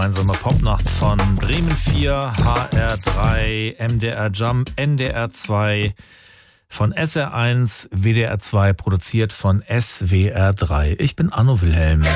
gemeinsame Popnacht von Bremen 4, HR3, MDR Jump, NDR 2, von SR1, WDR 2, produziert von SWR 3. Ich bin Anno Wilhelm.